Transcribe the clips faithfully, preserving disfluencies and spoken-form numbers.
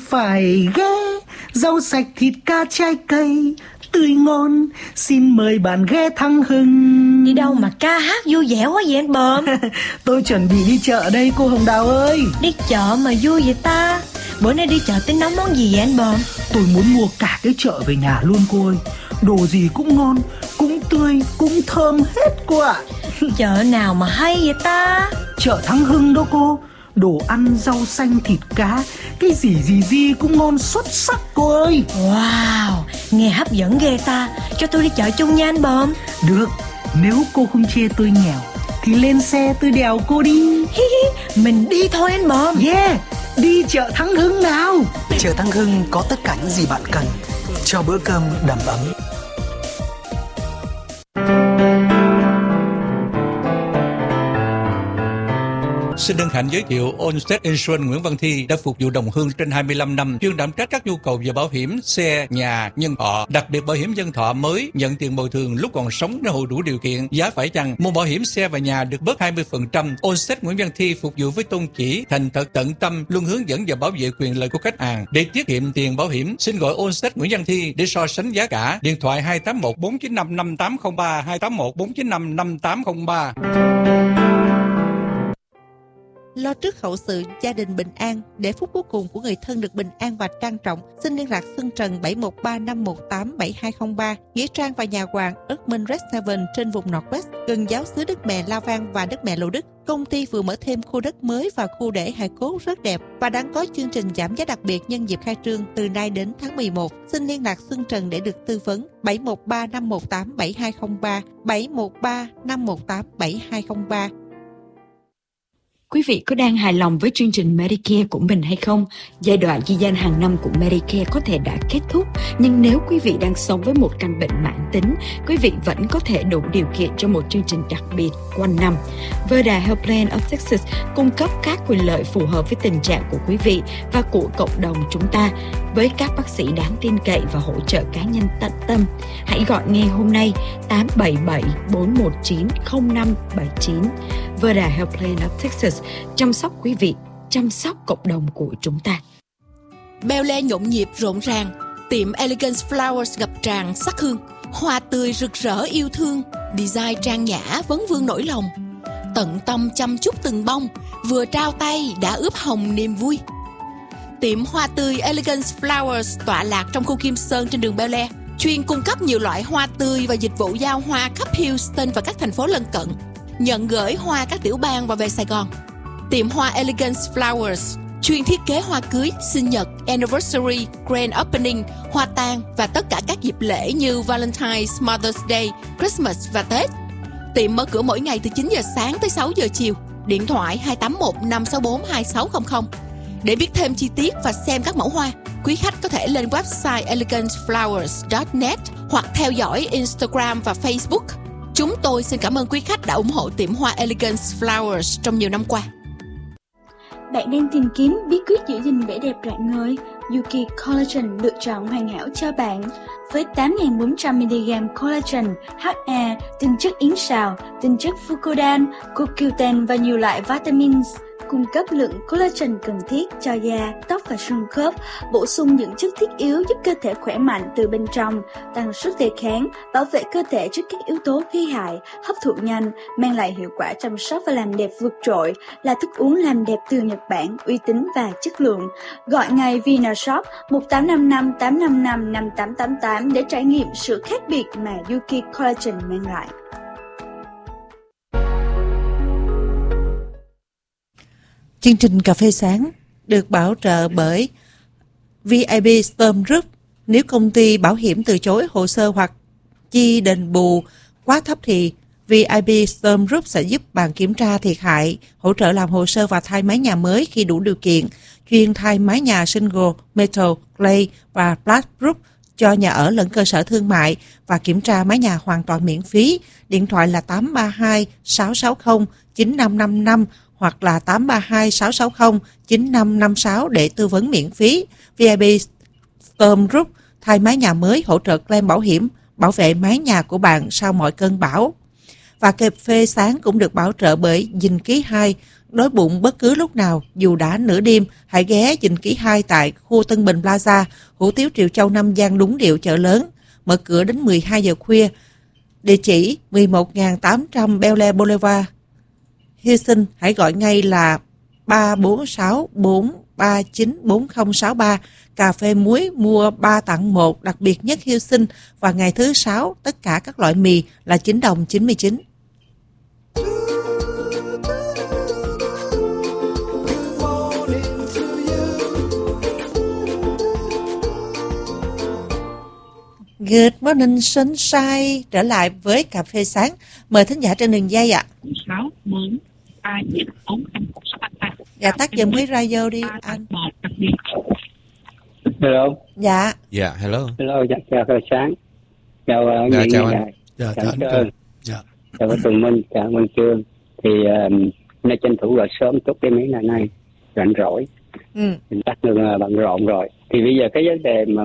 phải ghé. Rau sạch, thịt cá, trái cây tươi ngon, xin mời bạn ghé Thắng Hưng. Đi đâu mà ca hát vui vẻ quá vậy anh Bờm? Tôi chuẩn bị đi chợ đây cô Hồng Đào ơi. Đi chợ mà vui vậy ta? Bữa nay đi chợ tính nấu món gì vậy anh Bờm? Tôi muốn mua cả cái chợ về nhà luôn cô ơi. Đồ gì cũng ngon, cũng tươi, cũng thơm hết cô ạ. Chợ nào mà hay vậy ta? Chợ Thắng Hưng đó cô. Đồ ăn, rau xanh, thịt cá, cái gì gì gì cũng ngon xuất sắc cô ơi. Wow, nghe hấp dẫn ghê ta. Cho tôi đi chợ chung nha anh Bờm. Được, nếu cô không chê tôi nghèo thì lên xe tôi đèo cô đi. Mình đi thôi anh Bờm. Yeah, đi chợ Thắng Hưng nào. Chợ Thắng Hưng có tất cả những gì bạn cần cho bữa cơm đầm ấm. Xin hân hạnh giới thiệu Allstate Insurance Nguyễn Văn Thi đã phục vụ đồng hương trên hai mươi lăm năm, chuyên đảm trách các nhu cầu về bảo hiểm xe, nhà, nhân thọ, đặc biệt bảo hiểm nhân thọ mới nhận tiền bồi thường lúc còn sống nếu hộ đủ điều kiện. Giá phải chăng mua bảo hiểm xe và nhà được bớt hai mươi phần trăm. Allstate Nguyễn Văn Thi phục vụ với tôn chỉ thành thật tận tâm, luôn hướng dẫn và bảo vệ quyền lợi của khách hàng. Để tiết kiệm tiền bảo hiểm, xin gọi Allstate Nguyễn Văn Thi để so sánh giá cả. Điện thoại hai tám một bốn chín năm năm tám không ba, hai tám một bốn chín năm năm tám không ba. Lo trước hậu sự, gia đình bình an, để phút cuối cùng của người thân được bình an và trang trọng. Xin liên lạc Xuân Trần bảy một ba năm một tám bảy hai không ba, nghĩa trang và nhà hoàng Erdman Red Seven trên vùng Northwest, gần giáo xứ đất mẹ La Vang và đất mẹ Lộ Đức. Công ty vừa mở thêm khu đất mới và khu để hài cốt rất đẹp và đang có chương trình giảm giá đặc biệt nhân dịp khai trương từ nay đến tháng mười một. Xin liên lạc Xuân Trần để được tư vấn. bảy một ba năm một tám bảy hai không ba, bảy một ba năm một tám bảy hai không ba. Quý vị có đang hài lòng với chương trình Medicare của mình hay không? Giai đoạn ghi danh hàng năm của Medicare có thể đã kết thúc, nhưng nếu quý vị đang sống với một căn bệnh mãn tính, quý vị vẫn có thể đủ điều kiện cho một chương trình đặc biệt quanh năm. Verda Health Plan of Texas cung cấp các quyền lợi phù hợp với tình trạng của quý vị và của cộng đồng chúng ta, với các bác sĩ đáng tin cậy và hỗ trợ cá nhân tận tâm. Hãy gọi ngay hôm nay tám bảy bảy bốn một chín không năm bảy chín. Verda Health Plan of Texas, chăm sóc quý vị, chăm sóc cộng đồng của chúng ta. Bel Air nhộn nhịp rộn ràng, tiệm Elegance Flowers ngập tràn sắc hương, hoa tươi rực rỡ yêu thương, design trang nhã vấn vương nỗi lòng, tận tâm chăm chút từng bông, vừa trao tay đã ướp hồng niềm vui. Tiệm hoa tươi Elegance Flowers tọa lạc trong khu Kim Sơn trên đường Bel Air, chuyên cung cấp nhiều loại hoa tươi và dịch vụ giao hoa khắp Houston và các thành phố lân cận, nhận gửi hoa các tiểu bang và về Sài Gòn. Tiệm hoa Elegance Flowers chuyên thiết kế hoa cưới, sinh nhật, anniversary, grand opening, hoa tang và tất cả các dịp lễ như Valentine's, Mother's Day, Christmas và Tết. Tiệm mở cửa mỗi ngày từ chín giờ sáng tới sáu giờ chiều. Điện thoại hai tám một năm sáu bốn hai sáu không không. Để biết thêm chi tiết và xem các mẫu hoa, quý khách có thể lên website elegance flowers chấm net hoặc theo dõi Instagram và Facebook. Chúng tôi xin cảm ơn quý khách đã ủng hộ tiệm hoa Elegance Flowers trong nhiều năm qua. Bạn đang tìm kiếm bí quyết giữ gìn vẻ đẹp rạng ngời? Yuki Collagen lựa chọn hoàn hảo cho bạn. Với tám nghìn bốn trăm mi-li-gam collagen, hát a, tinh chất yến sào, tinh chất fucodan, cô quy u ten và nhiều loại vitamins, cung cấp lượng collagen cần thiết cho da, tóc và xương khớp, bổ sung những chất thiết yếu giúp cơ thể khỏe mạnh từ bên trong, tăng sức đề kháng, bảo vệ cơ thể trước các yếu tố gây hại, hấp thụ nhanh, mang lại hiệu quả chăm sóc và làm đẹp vượt trội, là thức uống làm đẹp từ Nhật Bản, uy tín và chất lượng. Gọi ngay Vinashop một tám năm năm tám năm năm năm tám tám tám để trải nghiệm sự khác biệt mà Yuki Collagen mang lại. Chương trình Cà phê Sáng được bảo trợ bởi vê i bê Storm Group. Nếu công ty bảo hiểm từ chối hồ sơ hoặc chi đền bù quá thấp thì vê i bê Storm Group sẽ giúp bạn kiểm tra thiệt hại, hỗ trợ làm hồ sơ và thay mái nhà mới khi đủ điều kiện, chuyên thay mái nhà shingle, metal, clay và plasterboard cho nhà ở lẫn cơ sở thương mại và kiểm tra mái nhà hoàn toàn miễn phí. Điện thoại là tám ba hai sáu sáu không chín năm năm năm hoặc là tám ba hai sáu sáu không chín năm năm sáu để tư vấn miễn phí. vê i bê Storm Group thay mái nhà mới, hỗ trợ claim bảo hiểm, bảo vệ mái nhà của bạn sau mọi cơn bão. Và cà phê sáng cũng được bảo trợ bởi Dinh Ký hai, đói bụng bất cứ lúc nào, dù đã nửa đêm, hãy ghé Dình Ký hai tại khu Tân Bình Plaza, hủ tiếu Triệu Châu Nam Giang đúng điệu chợ lớn, mở cửa đến mười hai giờ khuya. Địa chỉ mười một nghìn tám trăm Bel Air Boulevard, Houston. Hãy gọi ngay là ba bốn sáu bốn ba chín bốn không sáu ba. Cà phê muối mua ba tặng một, đặc biệt nhất Houston. Và ngày thứ sáu, tất cả các loại mì là chín đồng chín mươi chín. Good morning sunshine, trở lại với cà phê sáng. Mời thính giả trên đường dây ạ. sáu bốn ba chín bốn không sáu ba. Dạ, tắt giùm cái radio đi anh. Hello. Dạ. Dạ, hello. Hello, dạ, chào cà sáng. Chào uh, dạ, Nguyễn chào Đại. anh. Dạ, chào anh Trơn. Dạ. Chào các Tùng Minh, chào Minh Trương. Thì uh, nay tranh thủ gọi sớm chút cái mấy ngày nay rảnh rỗi. Ừ. Mình chắc là bận rộn rồi. Thì bây giờ cái vấn đề mà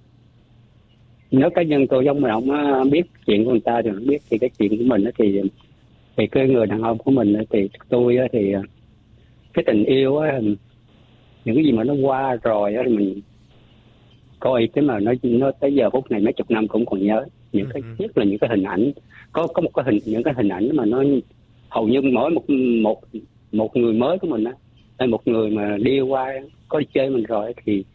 nếu cá nhân tôi giống mình không biết chuyện của người ta thì không biết, thì cái chuyện của mình đó thì thì cái người đàn ông của mình thì tôi thì cái tình yêu á, những cái gì mà nó qua rồi á thì mình coi cái mà nó nó tới giờ phút này mấy chục năm cũng còn nhớ những cái, nhất là những cái hình ảnh, có có một cái hình những cái hình ảnh mà nó hầu như mỗi một một một người mới của mình á, hay một người mà đi qua có đi chơi mình rồi thì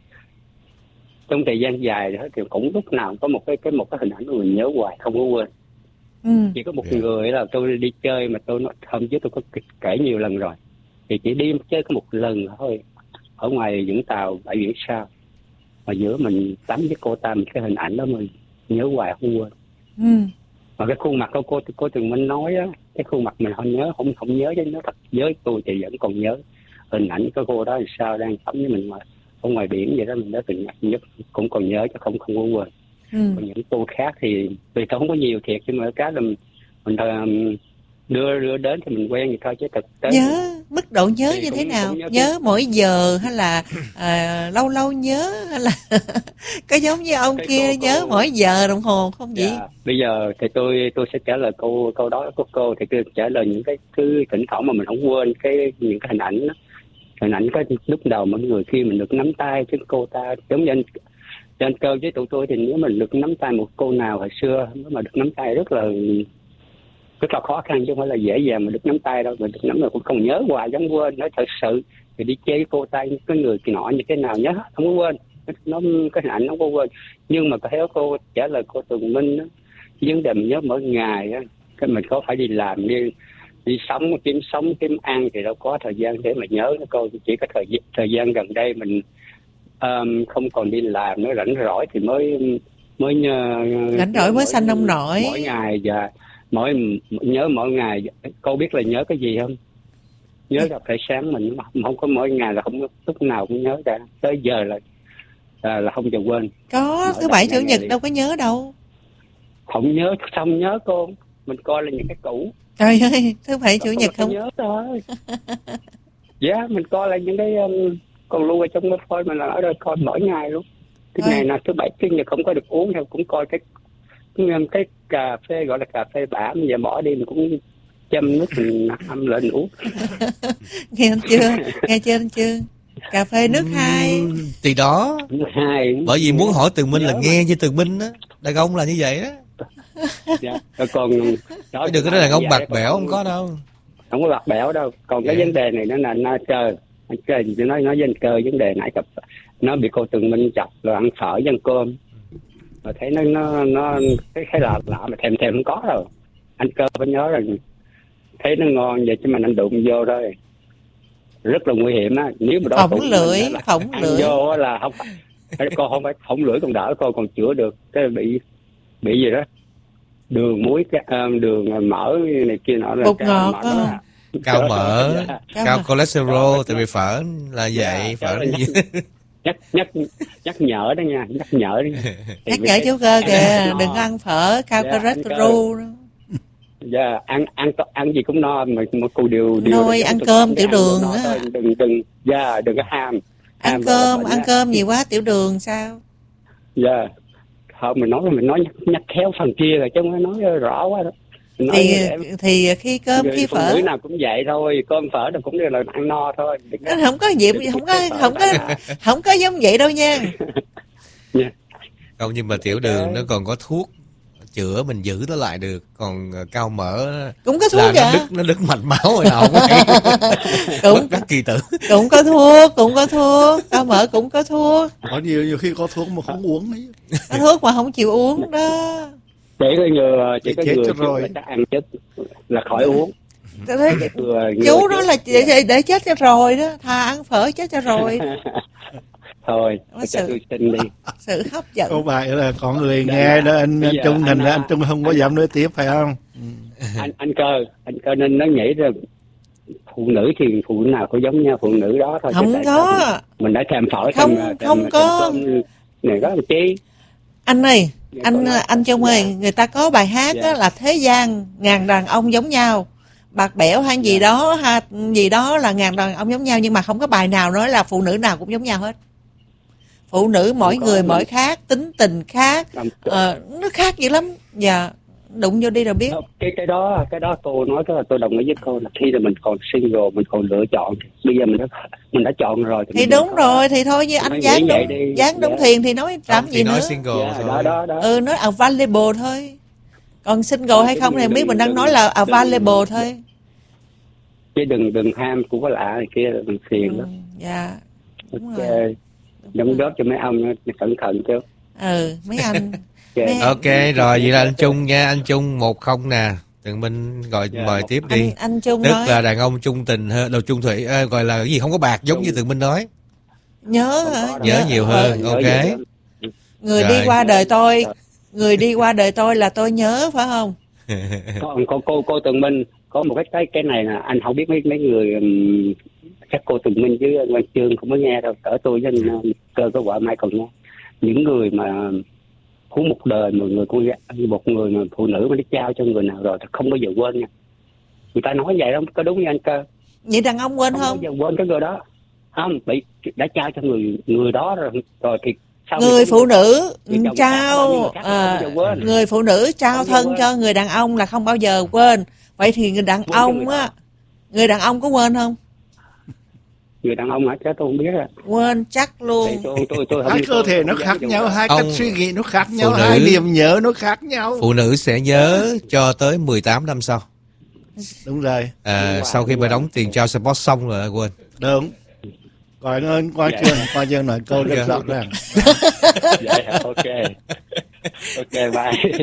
trong thời gian dài đó thì cũng lúc nào có một cái cái một cái hình ảnh mà mình nhớ hoài không có quên. Ừ. Chỉ có một yeah. người là tôi đi chơi mà tôi hôm trước tôi có kể nhiều lần rồi, thì chỉ đi chơi có một lần thôi ở ngoài Vũng Tàu bãi biển Sao, mà giữa mình tắm với cô ta, mình cái hình ảnh đó mình nhớ hoài không quên. Ừ. Mà cái khuôn mặt của cô cô Tường Minh nói á, cái khuôn mặt mình không nhớ, không không nhớ, chứ nó thật với tôi thì vẫn còn nhớ hình ảnh của cô đó là sao đang tắm với mình ngoài ở ngoài biển vậy đó, mình đã từng nhất cũng còn nhớ chứ không không có quên. Ừ. Còn những cô khác thì vì tôi không có nhiều thiệt, nhưng mà cái là mình, mình đưa đưa đến thì mình quen vậy thôi, chứ thực tế nhớ mức độ nhớ như thế nào, nhớ, nhớ mỗi giờ hay là à, lâu lâu nhớ hay là có giống như ông cái kia cô, nhớ cô... mỗi giờ đồng hồ không vậy? Dạ, bây giờ thì tôi tôi sẽ trả lời câu câu đó của cô, thì tôi trả lời những cái thứ thỉnh thoảng mà mình không quên cái những cái hình ảnh đó. Hình ảnh có lúc đầu mọi người khi mình được nắm tay chứ cô ta giống như anh, anh Cơ với tụi tôi, thì nếu mình được nắm tay một cô nào hồi xưa, nếu mà được nắm tay rất là rất là khó khăn chứ không phải là dễ dàng mà được nắm tay đâu, mình được nắm rồi cũng không nhớ hoài dám quên. Nói thật sự thì đi chơi với cô ta cái người kỳ nọ như thế nào nhớ không có quên, nó cái hình ảnh nó không có quên. Nhưng mà theo cô trả lời cô Tường Minh đó, vấn đề mình nhớ mỗi ngày á, cái mình có phải đi làm đi đi sống kiếm sống kiếm ăn thì đâu có thời gian để mà nhớ nó. Cô chỉ có thời thời gian gần đây mình um, không còn đi làm nữa, rảnh rỗi thì mới mới nhớ, rảnh rỗi mới sanh ông nội mỗi ngày. Và mỗi nhớ mỗi ngày. Cô biết là nhớ cái gì không? Nhớ gặp phải sáng mình không có mỗi ngày là không lúc nào cũng nhớ cả, tới giờ là là, là không bao giờ quên. Có thứ bảy chủ nhật đâu có nhớ đâu, không nhớ xong nhớ cô, mình coi là những cái cũ. Trời ơi, thứ bảy chủ nhật không nhớ thôi. Dạ, yeah, mình coi là những cái um, còn lưu ở trong cái phôi mình là ở đây coi mỗi ngày luôn. Cái ngày nào thứ bảy chủ nhật không có được uống thì cũng coi cái cái, cái cà phê gọi là cà phê bã, bây giờ bỏ đi mình cũng châm nước mình âm lên uống. Nghe anh chưa? Nghe chưa anh chưa? Cà phê nước hai. Thì đó. Hai. Bởi vì muốn hỏi Tường Minh là nghe như Tường Minh á, đàn ông là như vậy đó. Dạ. Còn đó đừng có nói là ông bạc bẽo, không có đâu, không có bạc bẽo đâu. Còn yeah. cái vấn đề này nó là nó chơi chơi tôi nói nói với anh Cơ, vấn đề nãy cặp nó bị cô Tường Minh chọc rồi ăn phở với ăn cơm mà thấy nó nó nó cái cái lạ lạ mà thèm thèm không có đâu. Anh Cơ phải nhớ rằng thấy nó ngon vậy chứ mà anh đụng vô thôi rất là nguy hiểm á. Nếu mà đó phỏng lưỡi phỏng lưỡi vô là không phải con không phải phỏng lưỡi còn đỡ, con còn chữa được, cái bị bị gì đó đường muối um, đường mỡ này kia nọ là bột ngọt đó. Cao mỡ, dạ. cao, cao cholesterol, tại vì phở là vậy, dạ, phở là gì? nhắc nhắc nhắc nhở đó nha, nhắc nhở đó. Nhắc nhở chú Cơ kìa, đừng ăn phở cao dạ, cholesterol. Dạ, ăn ăn ăn gì cũng no mà một cô điều điều. Thôi ăn cơm tiểu đường á. Đừng đừng dạ đừng có ham. Ăn ham cơm ăn cơm nhiều quá tiểu đường sao? Dạ. Không, mình nói mình nói nhắc, nhắc khéo phần kia rồi chứ không nói rõ quá đó. Nói Thì em, thì khi cơm người khi phụ phở nữ nào cũng vậy thôi, cơm phở nó cũng đều là ăn no thôi. Đừng có- không có gì, đừng không có có phở không có ta. không có giống vậy đâu nha. Nha. Không, nhưng mà tiểu đường nó còn có thuốc chữa mình giữ nó lại được, còn ờ, cao mỡ Cũng có là thuốc nó à? đứt nó đứt mạch máu rồi nào không hay. Cũng Bất đắc kỳ tử. cũng có thuốc, cũng có thuốc, cao mỡ cũng có thuốc, Có nhiều nhiều khi có thuốc mà không uống ấy. có thuốc mà không chịu uống đó. Chỉ có người chỉ có Chết người cho chưa rồi. là chắc ăn chết là khỏi uống. Tôi thấy Vừa- chú người đó chưa- là để, để chết cho rồi đó, thà ăn phở chết cho rồi. thôi Có cho sự- tôi xin đi. Sự hấp dẫn. Không phải là có người Đây nghe là- đó anh, bây anh giờ Trung anh, thành ra anh à, Trung không có anh- dám nói tiếp phải không? anh anh cơ anh cơ nên nó nghĩ rằng phụ nữ thì phụ nữ nào cũng giống nhau, phụ nữ đó thôi. chứ Không tại có. sao mình, mình đã thèm phở Không- thèm- thèm- không thèm có. cơm này đó làm chi. Anh ơi, Dạ, anh còn lại- anh Trung ơi, dạ. người ta có bài hát Dạ. đó là thế gian ngàn đàn ông giống nhau, bạc bẽo hay gì Dạ. đó ha, gì đó là ngàn đàn ông giống nhau, nhưng mà không có bài nào nói là phụ nữ nào cũng giống nhau hết. Phụ nữ mỗi có, người mình- mỗi khác, tính tình khác, Làm- ờ, nó khác dữ lắm. Dạ, đụng vô đi rồi biết. cái cái đó cái đó tôi nói đó là tôi đồng ý với cô là khi là mình còn single mình còn lựa chọn, bây giờ mình đã mình đã chọn rồi Thì mình đúng đừng có- rồi, thì thôi như anh Nói dán nghĩ vậy đúng, đi. dán đúng Dạ. thiền thì nói làm Không, gì thì nói nữa. single Dạ, thôi. đó đó đó. Ừ, nói available thôi. Còn single hay Chứ không thì đừng- biết mình đang đừng- nói là đừng- available thôi. Chứ đừng đừng ham của cái lạ này kia là mình phiền đó. Ừ, dạ, đúng Ok. rồi. Đóng góp cho mấy ông cẩn thận chứ. Ừ, mấy anh. Ok. Mấy- Ok rồi, vậy là anh Trung nha, anh Trung một không nè. Tường Minh gọi Dạ, mời một- tiếp đi. anh anh Trung Đức nói là đàn ông trung tình hơn, đầu trung thủy, ờ, gọi là cái gì không có bạc giống như Tường Minh nói. nhớ Không hả? có đâu. Nhớ nhiều hơn, Nhớ ok. nhiều hơn. Người Rồi. đi qua đời tôi, người đi qua đời tôi là tôi nhớ phải không? Còn cô cô cô Tường Minh có một cái cái cái này là anh không biết mấy mấy người um, chắc cô Tường Minh với anh Văn Chương không có nghe đâu, cỡ tôi với anh uh, Cơ có vợ mai còn nghe. Những người mà của một đời một người con gái, một người mà phụ nữ mà nó trao cho người nào rồi thì không bao giờ quên nha. Người ta nói vậy đó, có đúng như anh Cơ? Vậy đàn ông quên Không không? bao giờ quên cái người đó. Không, bị đã trao cho người người đó rồi, rồi thì sau Người thì- phụ nữ người chồng trao, khác, à, không bao giờ quên. người phụ nữ trao Không bao giờ thân quên. cho người đàn ông là không bao giờ quên. Vậy thì người đàn Quên cho ông người á, đó. người đàn ông có quên không? Người đàn ông hả? Chứ tôi không biết rồi. Quên chắc Thì luôn. tôi tôi tôi không Hai biết, cơ tôi thể không nó dám khác dùng nhau, đó. hai Ông- cách suy nghĩ nó khác nhau, Phụ nữ- hai điểm nhớ nó khác nhau. Phụ nữ sẽ nhớ cho tới mười tám năm sau. Đúng rồi, À, Đúng sau khi rồi, mà đúng đóng rồi. tiền cho support xong rồi lại quên. đúng. Còn ơn qua Dạ. trường, qua trường nói câu rất Dạ. rõ ràng. Vậy hả? Ok. Ok, bye.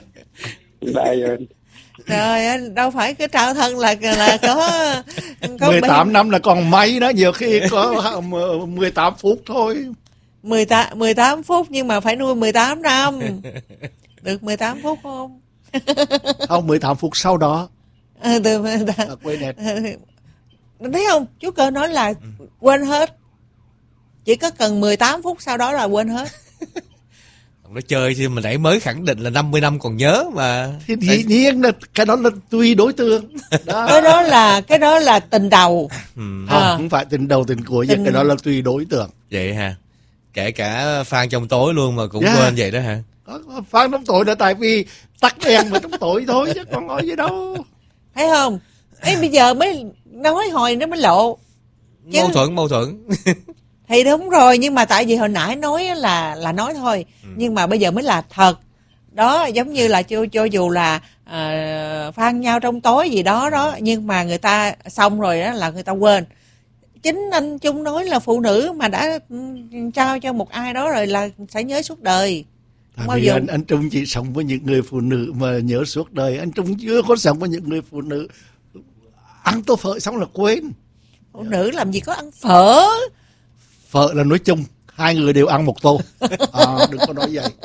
Bye rồi. Trời ơi, đâu phải cái trao thân là là có có mười tám năm là còn may đó, nhiều khi có mười tám phút thôi. mười tám mười tám phút nhưng mà phải nuôi mười tám năm. Được mười tám phút không? Không, mười tám phút sau đó. À, từ mười tám. À, quên đẹp. Thấy không? Chú Cơ nói là quên hết. Chỉ có cần mười tám phút sau đó là quên hết. Nó chơi thì mình nãy mới khẳng định là năm mươi năm còn nhớ mà. Thì dĩ nhiên là cái đó là tùy đối tượng. Đó. Cái đó là cái đó là tình đầu. Ừ. Không, À. không phải tình đầu tình cuối, Tình- cái đó là tùy đối tượng. Vậy hả? Kể cả Phan trong tối luôn mà cũng Yeah. quên vậy đó hả? Có- có Phan trong tối là tại vì tắt đèn mà trong tối thôi chứ còn nói gì đâu. Thấy không? Ấy bây giờ mới nói hồi nó mới lộ. Chứ- Mâu thuẫn, mâu thuẫn. Thì đúng rồi, nhưng mà tại vì hồi nãy nói là là nói thôi, Ừ. nhưng mà bây giờ mới là thật. Đó, giống như là cho cho dù là uh, phan nhau trong tối gì đó đó, nhưng mà người ta xong rồi đó là người ta quên. Chính anh Trung nói là phụ nữ mà đã ừ, trao cho một ai đó rồi là sẽ nhớ suốt đời. Tại Bao vì giờ- anh, anh Trung chỉ sống với những người phụ nữ mà nhớ suốt đời. Anh Trung chưa có sống với những người phụ nữ ăn tô phở xong là quên. Phụ nữ làm gì có ăn phở. Phở là nói chung, hai người đều ăn một tô. À, đừng có nói vậy.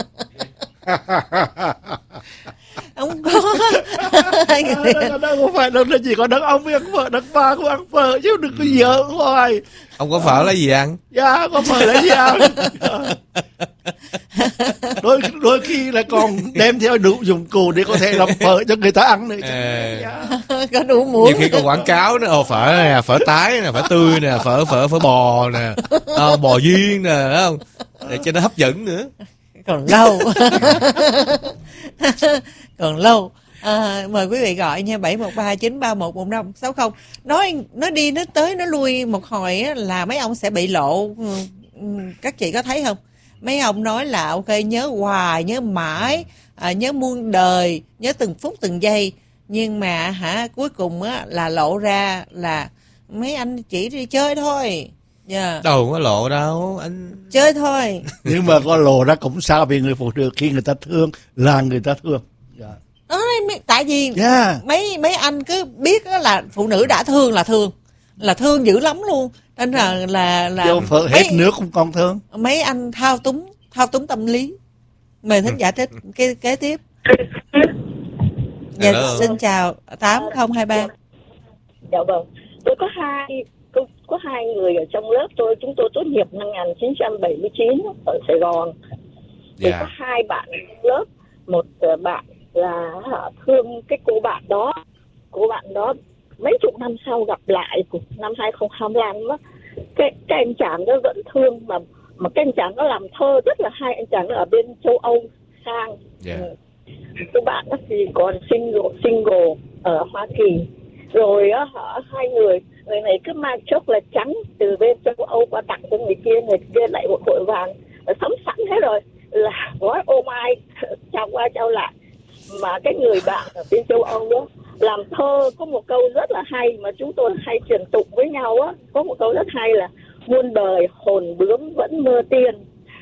Không có. Hai người- Đó, đó, đó không phải đâu, là chỉ có đàn ông mới ăn phở, đàn bà cũng ăn phở chứ đừng có giỡn hoài. Không có phở là gì ăn? Dạ, có phở là gì ăn. đôi đôi khi là còn đem theo đủ dụng cụ để có thể làm phở cho người ta ăn nữa. À. Dạ. có đủ muỗng. Nhiều khi còn quảng cáo nữa, ồ, phở nè, phở tái nè, phở tươi nè, phở phở phở bò nè, à, bò duyên nè, đúng không? Để cho nó hấp dẫn nữa. Còn lâu. Còn lâu. À, mời quý vị gọi nha, bảy một ba chín ba một một năm sáu không. Nói nó đi nó tới nó lui một hồi á, là mấy ông sẽ bị lộ. Các chị có thấy không? Mấy ông nói là ok, nhớ hoài, nhớ mãi, à, nhớ muôn đời, nhớ từng phút từng giây. Nhưng mà hả, cuối cùng á là lộ ra là mấy anh chỉ đi chơi thôi. Yeah. Đâu có lộ đâu anh, chơi thôi. Nhưng mà có lộ ra cũng sao, vì người phụ nữ khi người ta thương là người ta thương. Yeah. Đó, tại vì yeah. mấy mấy anh cứ biết là phụ nữ đã thương là thương, là thương dữ lắm luôn, nên là là là Vô phở hết nước cũng còn thương. Mấy anh thao túng thao túng tâm lý. Mời thính giả tiếp kế kế tiếp. Dạ, xin chào tám không hai ba. Dạ vâng, tôi có hai có, có hai người ở trong lớp tôi, chúng tôi tốt nghiệp năm một nghìn chín trăm bảy mươi chín ở Sài Gòn. Tôi yeah. có hai bạn lớp, một bạn là thương cái cô bạn đó, cô bạn đó mấy chục năm sau gặp lại năm hai không hai lăm á, cái cái anh chàng đó vẫn thương, mà mà cái anh chàng đó làm thơ rất là hay. Anh chàng đó ở bên châu Âu sang. Yeah. Các bạn đó thì còn single single ở Hoa Kỳ. Rồi á, hai người người này cứ mang chốc là trắng từ bên châu Âu qua tặng cho người kia, người kia lại một hội vàng sắm sẵn hết rồi, là gói ô mai trao qua trao lại. Mà cái người bạn ở bên châu Âu đó làm thơ có một câu rất là hay mà chúng tôi hay truyền tụng với nhau á, có một câu rất hay là muôn đời hồn bướm vẫn mơ tiên.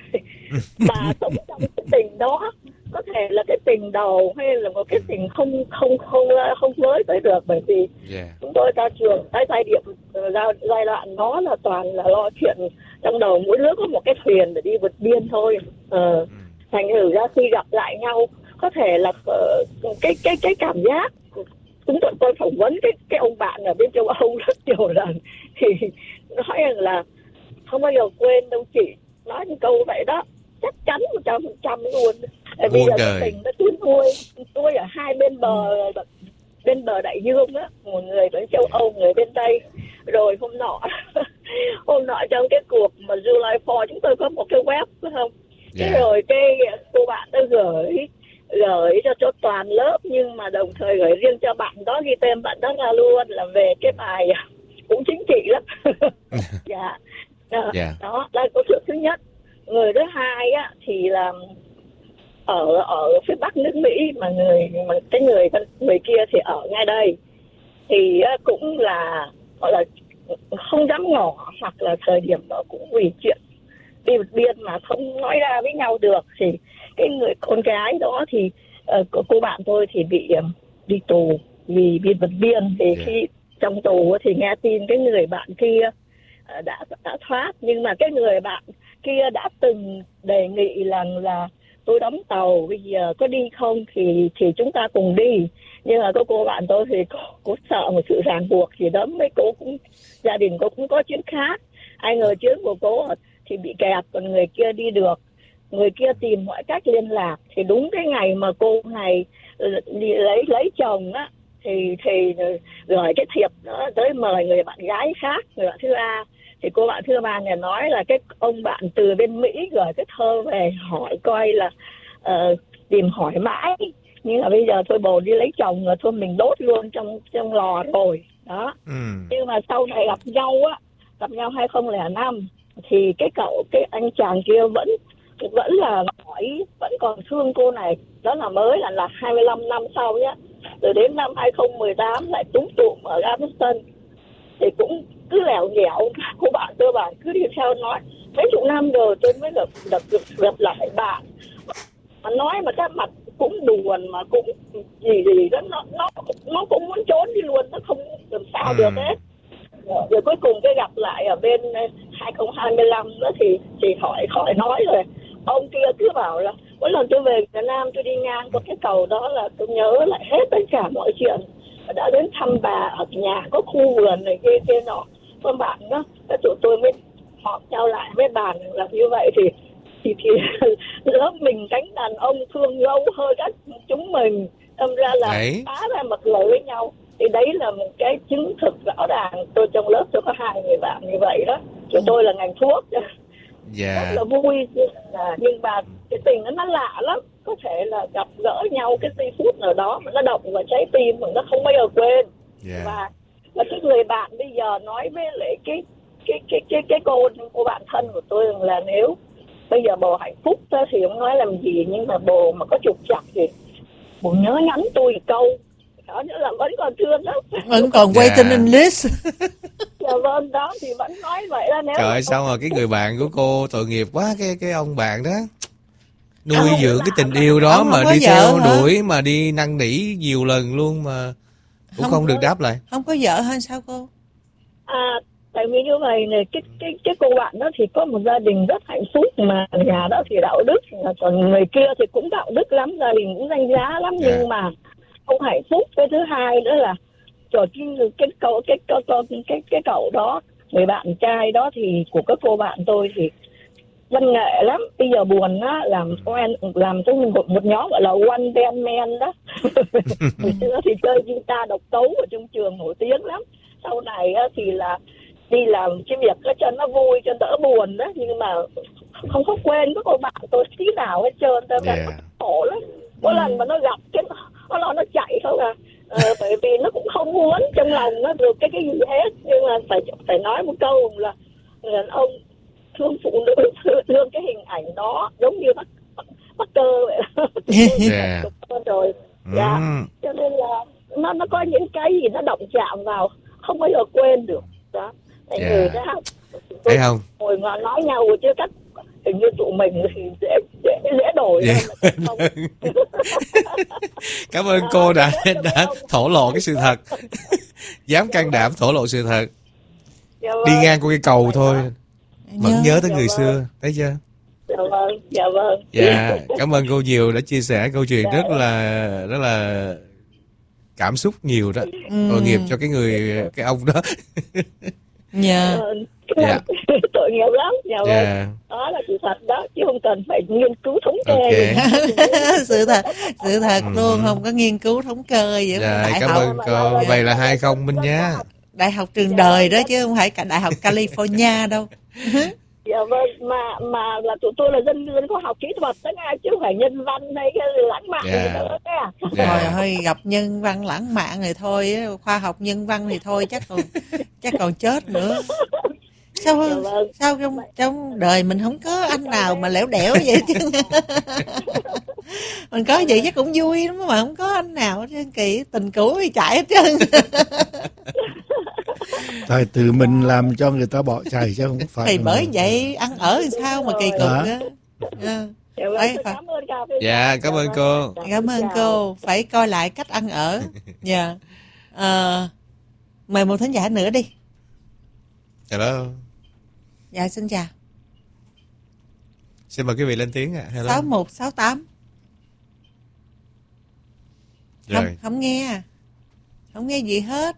Mà sống trong cái tình đó, có thể là cái tình đầu hay là một cái tình không không không không với tới được, bởi vì yeah. chúng tôi ra trường tới giai điểm giai, giai đoạn đó là toàn là lo chuyện trong đầu, mỗi đứa có một cái thuyền để đi vượt biên thôi. Ờ, mm. Thành thử ra khi gặp lại nhau có thể là uh, cái cái cái cảm giác, chúng tôi, tôi phỏng vấn cái cái ông bạn ở bên châu Âu rất nhiều lần thì nói rằng là không bao giờ quên đâu chị, nói những câu vậy đó chắc chắn một trăm phần trăm luôn. Tại vì là cái tình nó tuyến nuôi tôi ở hai bên bờ, bên bờ đại dương á, một người bên châu Âu, người bên Tây. Rồi hôm nọ hôm nọ trong cái cuộc mà July fourth chúng tôi có một cái web phải không? Yeah. Thế rồi cái cô bạn đã gửi gửi cho cho toàn lớp, nhưng mà đồng thời gửi riêng cho bạn đó, ghi tên bạn đó ra luôn, là về cái bài cũng chính trị lắm. Dạ. Đó, yeah. đó là câu chuyện thứ nhất. Người thứ hai á thì là ở ở phía bắc nước Mỹ, mà người mà cái người người kia thì ở ngay đây, thì cũng là gọi là không dám ngỏ, hoặc là thời điểm đó cũng vì chuyện đi vượt biên mà không nói ra với nhau được, thì cái người con gái đó thì uh, cô bạn tôi thì bị um, đi tù vì bị vượt biên. Thì yeah. khi trong tù thì nghe tin cái người bạn kia uh, đã đã thoát, nhưng mà cái người bạn kia đã từng đề nghị là là tôi đóng tàu, bây giờ có đi không thì thì chúng ta cùng đi. Nhưng mà cô cô bạn tôi thì cô, cô sợ một sự ràng buộc gì đó, mấy cô cũng gia đình cô cũng có chuyến khác, ai ngờ chuyến của cô thì bị kẹt, còn người kia đi được. Người kia tìm mọi cách liên lạc, thì đúng cái ngày mà cô này đi lấy lấy chồng á, thì thì gửi cái thiệp đó tới mời người bạn gái khác, người bạn thứ ba. Thì cô bạn thứ ba này nói là cái ông bạn từ bên Mỹ gửi cái thơ về hỏi coi là uh, tìm hỏi mãi, nhưng mà bây giờ thôi bồ đi lấy chồng rồi, thôi mình đốt luôn trong trong lò rồi đó. Ừ. Nhưng mà sau này gặp nhau á, gặp nhau hai không không năm thì cái cậu cái anh chàng kia vẫn vẫn là hỏi, vẫn còn thương cô này. Đó là mới là là hai mươi lăm năm sau nhá. Rồi đến năm hai không một tám lại trúng tụm ở Galveston, thì cũng cứ lèo nhẽo. Cô bạn tôi bạn cứ đi theo nói mấy chục năm rồi tôi mới gặp gặp, gặp, gặp lại bạn, mà nói mà cái mặt cũng buồn, mà cũng gì gì đó, nó nó nó cũng muốn trốn đi luôn, nó không làm sao được hết. Rồi cuối cùng cái gặp lại ở bên hai không hai lăm đó thì thì khỏi khỏi nói rồi. Ông kia cứ bảo là mỗi lần tôi về Việt Nam tôi đi ngang có cái cầu đó là tôi nhớ lại hết tất cả mọi chuyện. Đã đến thăm bà ở nhà có khu vườn này kia kia nọ. Con bạn đó, các tụi tôi mới họp nhau lại với bàn là như vậy thì thì, thì lớp mình cánh đàn ông thương lâu hơn các chúng mình, đâm ra là phá ra mặt lời với nhau. Thì đấy là một cái chứng thực rõ ràng. Tôi trong lớp tôi có hai người bạn như vậy đó. Chúng tôi là ngành thuốc, yeah. rất là vui. À, nhưng mà cái tình nó lạ lắm. có thể là gặp gỡ nhau cái giây phút nào đó mà nó động vào trái tim mà nó không bao giờ quên. Yeah. Và và cái người bạn bây giờ nói với lại cái cái cái cái cái cô cô bạn thân của tôi rằng là nếu bây giờ bồ hạnh phúc đó, thì không nói làm gì, nhưng mà bồ mà có trục trặc thì bồ nhớ nhắn tôi một câu. Đó nữa là vẫn còn thương lắm. Vẫn còn waiting in list. Dạ vâng, đó thì vẫn nói vậy là nếu trời ơi, sao mà cái người bạn của cô tội nghiệp quá, cái cái ông bạn đó nuôi à, dưỡng cái tình yêu đó mà đi theo hả? Đuổi mà đi năn nỉ nhiều lần luôn mà cũng không, không được đáp lại. Không có vợ hay sao cô? À, tại vì như vậy này, cái cái cái cô bạn đó thì có một gia đình rất hạnh phúc, mà nhà đó thì đạo đức, còn người kia thì cũng đạo đức lắm, gia đình cũng danh giá lắm, yeah. Nhưng mà không hạnh phúc. Cái thứ hai nữa là rồi cái cái cậu cái cái cái cái cái cậu đó, người bạn trai đó thì của các cô bạn tôi thì văn nghệ lắm. Bây giờ buồn á, làm quen làm trong một, một nhóm gọi là One Man Man đó. Hồi xưa thì chơi guitar độc tấu ở trong trường nổi tiếng lắm. Sau này á, thì là đi làm cái việc đó cho nó vui, cho đỡ buồn đó, nhưng mà không có quên các cô bạn tôi tí nào hết trơn. Tôi yeah. Nó khổ lắm. Mỗi ừ. lần mà nó gặp cái nó lo nó chạy thôi à. Ờ, bởi vì nó cũng không muốn trong lòng nó được cái cái gì hết, nhưng mà phải phải nói một câu là đàn ông thương phụ nữ, thương cái hình ảnh đó giống như bắt bắt cơ vậy. Yeah. Rồi, dạ. Mm. Cho nên là nó nó có những cái gì nó động chạm vào không bao giờ quên được đó. Tại yeah. người ta thấy không? Ngồi mà nói nhau chứ cách hình như tụi mình thì dễ dễ dễ đổi. Yeah. Không. Cảm ơn cô đã đã thổ lộ cái sự thật, dám can đảm thổ lộ sự thật. Dạ vâng. Đi ngang qua cái cầu thôi vẫn nhớ, nhớ tới dạ người vâng. xưa, thấy chưa? Dạ vâng, dạ vâng. Dạ, cảm ơn cô nhiều đã chia sẻ câu chuyện dạ. rất là rất là cảm xúc nhiều đó. Ừ. Tội nghiệp cho cái người cái ông đó. Dạ. Dạ. Tội nghiệp lắm. Dạ vâng. Yeah. Đó là sự thật đó, chứ không cần phải nghiên cứu thống kê. Okay. sự thật, sự thật ừ. luôn, không có nghiên cứu thống kê vậy. Dạ, đại cảm học. Ơn cô. Vậy là hai không Minh nhá. Đại học trường đời đó chứ không phải cả đại học California đâu. Dạ vâng, mà mà là tụi tôi là dân dân khoa học kỹ thuật đó nha, chứ không phải nhân văn hay cái lãng mạn yeah. gì đó nha. Trời ơi, gặp nhân văn lãng mạn rồi thôi, khoa học nhân văn thì thôi chắc còn chắc còn chết nữa. Sao dạ vâng. sao trong trong đời mình không có anh nào mà lẻo đẻo vậy chứ. Mình có vậy chắc cũng vui lắm mà không có anh nào hết trơn, kỳ tình cũ thì chạy hết trơn. Tại tự mình làm cho người ta bỏ chạy chứ không phải. Thì bởi vậy ăn ở thì sao mà kỳ cục đó. À. Dạ, vâng, cảm ơn cà phê. Dạ, cảm ơn cô. Cảm ơn cô. Phải coi lại cách ăn ở. Dạ. À, mời một thính giả nữa đi. Hello. Dạ, xin chào. Xin mời quý vị lên tiếng ạ. À. sáu một sáu tám. Không, không nghe. Không nghe gì hết.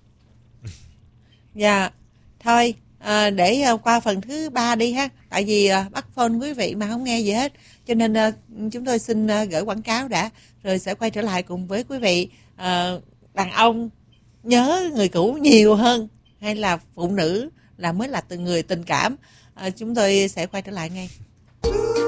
Dạ, thôi à, để uh, qua phần thứ ba đi ha. Tại vì uh, bắt phone quý vị mà không nghe gì hết, cho nên uh, chúng tôi xin uh, gửi quảng cáo đã, rồi sẽ quay trở lại cùng với quý vị. Uh, đàn ông nhớ người cũ nhiều hơn hay là phụ nữ là mới là từng người tình cảm? Uh, chúng tôi sẽ quay trở lại ngay.